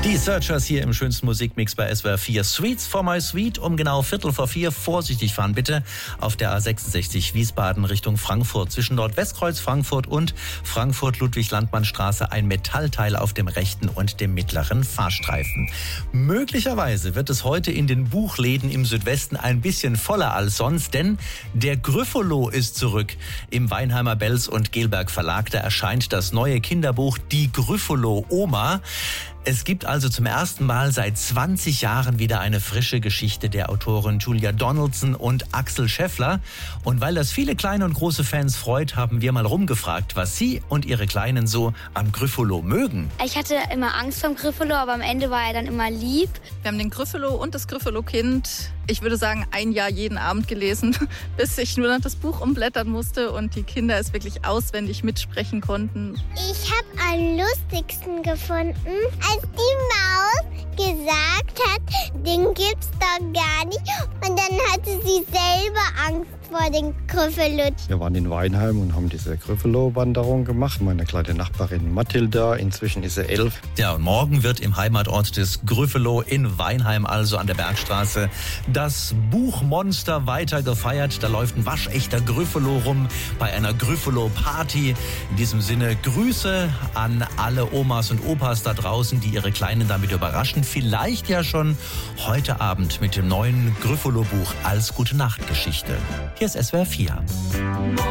Die Searchers hier im schönsten Musikmix bei SWR 4. Sweets for my sweet um genau 3:45. Vorsichtig fahren bitte auf der A66 Wiesbaden Richtung Frankfurt. Zwischen Nordwestkreuz Frankfurt und Frankfurt-Ludwig-Landmann-Straße ein Metallteil auf dem rechten und dem mittleren Fahrstreifen. Möglicherweise wird es heute in den Buchläden im Südwesten ein bisschen voller als sonst, denn der Gryffalo ist zurück. Im Weinheimer Belz und Gelberg Verlag, da erscheint das neue Kinderbuch Die Gryffalo Oma. Es gibt also zum ersten Mal seit 20 Jahren wieder eine frische Geschichte der Autoren Julia Donaldson und Axel Scheffler. Und weil das viele kleine und große Fans freut, haben wir mal rumgefragt, was sie und ihre Kleinen so am Gryffalo mögen. Ich hatte immer Angst vor dem Gryffalo, aber am Ende war er dann immer lieb. Wir haben den Gryffalo und das Gryffalo-Kind, ich würde sagen, ein Jahr jeden Abend gelesen, bis ich nur noch das Buch umblättern musste und die Kinder es wirklich auswendig mitsprechen konnten. Ich habe am lustigsten gefunden, als die Maus gesagt hat, den gibt's doch gar nicht. Und dann hatte sie selber Angst vor den Gryffalo. Wir waren in Weinheim und haben diese Gryffalo-Wanderung gemacht. Meine kleine Nachbarin Mathilda, inzwischen ist sie 11. Ja, und morgen wird im Heimatort des Gryffalo in Weinheim, also an der Bergstraße, das Buchmonster weiter gefeiert. Da läuft ein waschechter Gryffalo rum bei einer Gryffalo-Party. In diesem Sinne Grüße an alle Omas und Opas da draußen, die ihre Kleinen damit überraschen. Vielleicht ja schon heute Abend mit dem neuen Gryffalo-Buch als Gute-Nacht-Geschichte. Hier ist SWR 4.